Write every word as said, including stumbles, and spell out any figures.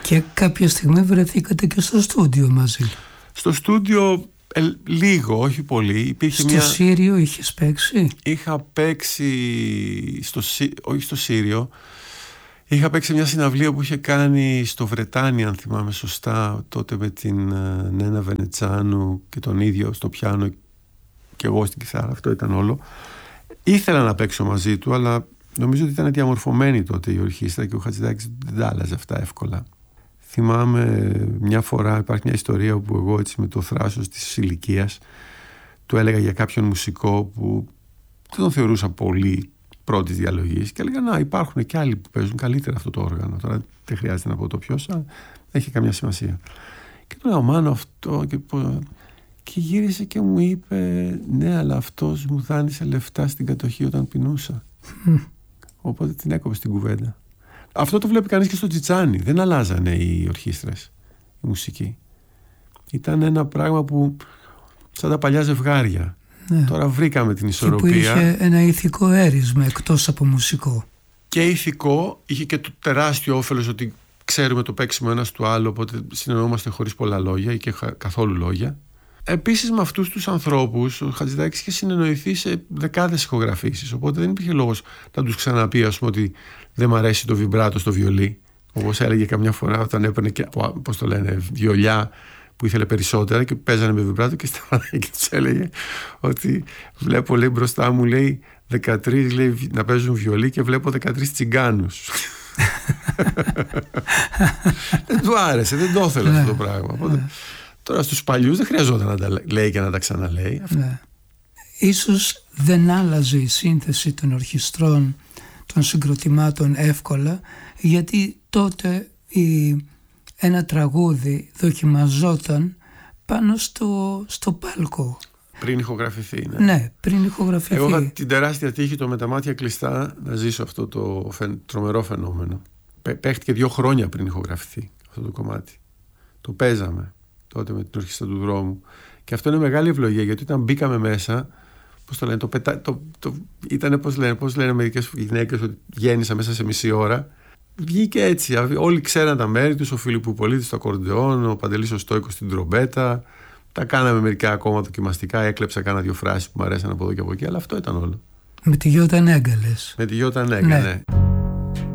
Και κάποια στιγμή βρεθήκατε και στο στούντιο μαζί. Στο στούντιο ε, λίγο, όχι πολύ. Υπήρχε στο μια... Σύριο είχες παίξει? Είχα παίξει στο, όχι στο Σύριο. Είχα παίξει μια συναυλία που είχε κάνει στο Βρετάνι, αν θυμάμαι σωστά, τότε με την Νένα Βενετσάνου και τον ίδιο στο πιάνο και εγώ στην κιθάρα. Αυτό ήταν όλο. Ήθελα να παίξω μαζί του, αλλά νομίζω ότι ήταν διαμορφωμένη τότε η ορχήστρα και ο Χατζηδάκης δεν τα άλλαζε αυτά εύκολα. Θυμάμαι μια φορά, υπάρχει μια ιστορία όπου εγώ έτσι με το θράσος της ηλικίας του έλεγα για κάποιον μουσικό που δεν τον θεωρούσα πολύ πρώτης διαλογής και έλεγα να υπάρχουν και άλλοι που παίζουν καλύτερα αυτό το όργανο. Τώρα δεν χρειάζεται να πω το ποιος, αλλά δεν έχει καμιά σημασία. Και του λέω Μάνο αυτό και, και γύρισε και μου είπε ναι, αλλά αυτός μου δάνεισε λεφτά στην κατοχή όταν πεινούσα. Mm. Οπότε την έκοψε την κουβέντα. Αυτό το βλέπει κανείς και στο Τσιτσάνι. Δεν αλλάζανε οι ορχήστρες, η μουσική. Ήταν ένα πράγμα που σαν τα παλιά ζευγάρια. Ναι. Τώρα βρήκαμε την ισορροπία. Και που είχε ένα ηθικό έρισμα εκτός από μουσικό. Και ηθικό, είχε και το τεράστιο όφελος ότι ξέρουμε το παίξιμο ένας του άλλου, οπότε συνεννοούμαστε χωρίς πολλά λόγια ή και καθόλου λόγια. Επίσης με αυτούς τους ανθρώπους ο Χατζηδάκης είχε συνεννοηθεί σε δεκάδες ηχογραφήσεις, οπότε δεν υπήρχε λόγος να τους ξαναπεί ας πούμε ότι δεν μ' αρέσει το βιμπράτο στο βιολί, όπως έλεγε καμιά φορά όταν έπαιρνε και πώς το λένε, βιολιά που ήθελε περισσότερα και παίζανε με βιμπράτο και σταματάει και τους έλεγε ότι βλέπω λέει μπροστά μου λέει δεκατρείς λέει, να παίζουν βιολί και βλέπω δεκατρείς τσιγκάνους. Δεν του άρεσε, δεν το ήθελε αυτό το πράγμα. Οπότε, τώρα στους παλιούς δεν χρειαζόταν να τα λέει και να τα ξαναλέει. Ναι. Ίσως δεν άλλαζε η σύνθεση των ορχιστρών, των συγκροτημάτων εύκολα, γιατί τότε η, ένα τραγούδι δοκιμαζόταν πάνω στο, στο πάλκο. Πριν ηχογραφηθεί. Ναι, ναι πριν ηχογραφηθεί. Εγώ είχα την τεράστια τύχη το με τα μάτια κλειστά να ζήσω αυτό το φαι, τρομερό φαινόμενο. Παίχτηκε δύο χρόνια πριν ηχογραφηθεί αυτό το κομμάτι. Το παίζαμε τότε με την ορχήστρα του δρόμου. Και αυτό είναι μεγάλη ευλογία, γιατί όταν μπήκαμε μέσα, πώς το λένε, το πετα... το... Το... ήταν πώς λένε, πώς λένε μερικές γυναίκες ότι γέννησα μέσα σε μισή ώρα. Βγήκε έτσι. Όλοι ξέραν τα μέρη τους, ο Φιλιππουπολίτης στο ακορντεόν, ο Παντελής ο Στόικος στην τρομπέτα. Τα κάναμε μερικά ακόμα δοκιμαστικά, έκλεψα κάνα δύο φράσεις που μου αρέσαν από εδώ και από εκεί, αλλά αυτό ήταν όλο. Με τη Γιώτα Νέγκαλες. Με τη Γιώτα Νέγκαλες, ναι. ναι.